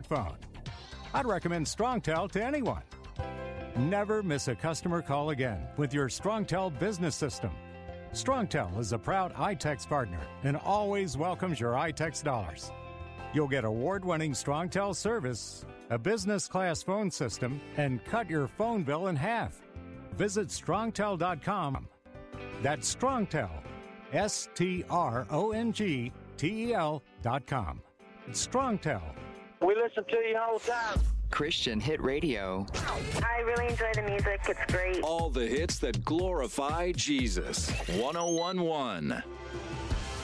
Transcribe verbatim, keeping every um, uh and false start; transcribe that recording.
phone. I'd recommend StrongTel to anyone. Never miss a customer call again with your StrongTel business system. StrongTel is a proud iTex partner and always welcomes your iTex dollars. You'll get award-winning StrongTel service, a business-class phone system, and cut your phone bill in half. Visit strongtel dot com. That's StrongTel, S T R O N G T E L dot com. It's StrongTel. We listen to you all the time. Christian Hit Radio. I really enjoy the music. It's great. All the hits that glorify Jesus. one oh one point one.